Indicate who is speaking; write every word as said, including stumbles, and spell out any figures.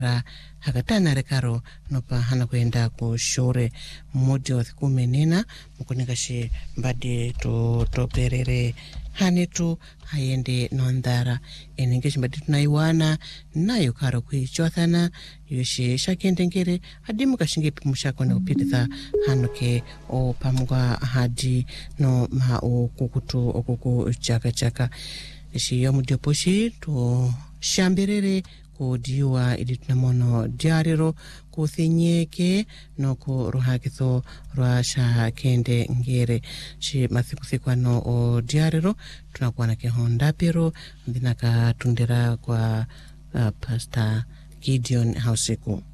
Speaker 1: ra hakatana rekaro nopa hana kuenda kushore mmoja wa kumenena mkunikashi mbadi to to perere hanetu hayende nondara enengeshi mbadi tunaiwana nayo karo kuichothana yoshi shakendengere hadimu kashinge pimushako na upititha hanuke o pamugwa hadi no ma o kukutu o kuku chaka chaka ishi yomu dioposhi to shambirere diwa ili tunamono diariro kuthinyeke no ku ruhakitho rwasha kende ngere shi mathikuthikano o diariro tunakuwa na kehonda pero ndinaka tundera kwa uh, Pastor Gideon Hausiku.